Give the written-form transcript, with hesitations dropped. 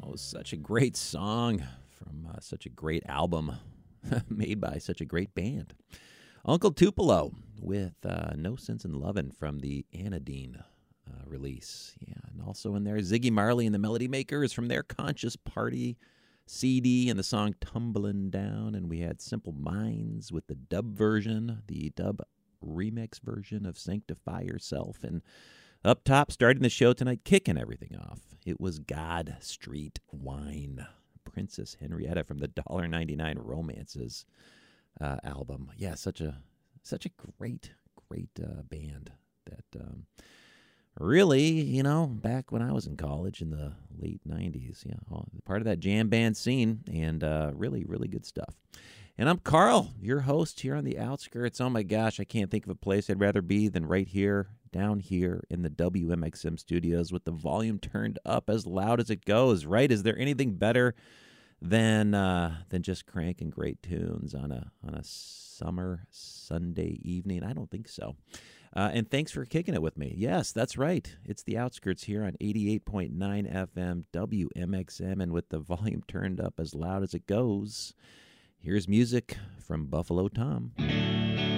Oh, such a great song from such a great album made by such a great band. Uncle Tupelo with No Sense in Lovin' from the Anodyne release. Yeah, and also in there, Ziggy Marley and the Melody Makers from their Conscious Party CD and the song Tumblin' Down. And we had Simple Minds with the dub version, the dub remix version of Sanctify Yourself. And up top, starting the show tonight, kicking everything off, it was God Street Wine, Princess Henrietta from the $1.99 Romances album. Yeah, such a great band that really, back when I was in college in the late 90s, part of that jam band scene, and really, really good stuff. And I'm Carl, your host here on the Outskirts. Oh my gosh, I can't think of a place I'd rather be than right here, down here in the WMXM studios with the volume turned up as loud as it goes, right? Is there anything better than just cranking great tunes on a summer Sunday evening? I don't think so. And thanks for kicking it with me. Yes, that's right. It's the Outskirts here on 88.9 FM WMXM, and with the volume turned up as loud as it goes, here's music from Buffalo Tom.